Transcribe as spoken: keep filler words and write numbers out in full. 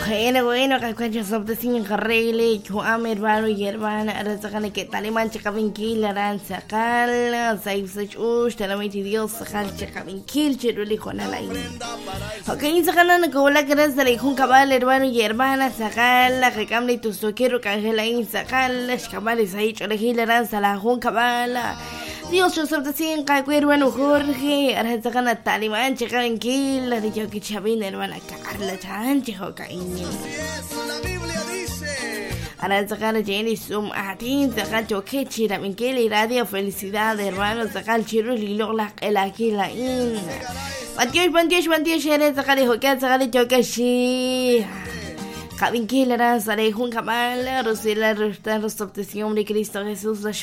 Bueno, bueno, kakwancha sabta sin karele, kuam hermano y hermana, arasakane que taliman chakavinkil, aran sakal, saif sachush, talamiti Dios sakal chakavinkil, cheruli juanalain. Ok, sakana na kawala karas de la hijun cabal, hermano y hermana, sakal, la recamle tus toquero cangelain, sakal, shkamale saich, orejil, aran salajun cabal. Dios yo sabta sin kakwe hermano Jorge, arasakana taliman chakavinkil, la de yo que chavin hermana Carla chanche hokain. La Biblia dice. Ahora sacar Jenny Zoom a ti, sacar choque chira, Miquel radio felicidad, hermanos, sacar chiro y lola el aquí la in. Bantios, bantios, bantios, eres sacar el hockey, sacar el choque chi. Cabin Killer, Sareh, un cabal, Rosela, Rostan, Rostoptación de Cristo Jesús, la